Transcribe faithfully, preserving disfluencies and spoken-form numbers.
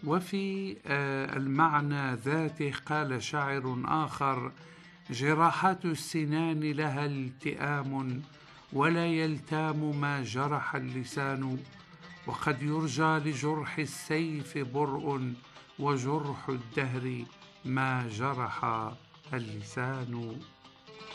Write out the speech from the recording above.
وفي المعنى ذاته قال شاعر آخر: جراحات السنان لها التئام ولا يلتام ما جرح اللسان، وقد يرجى لجرح السيف برء وجرح الدهر ما جرح اللسان.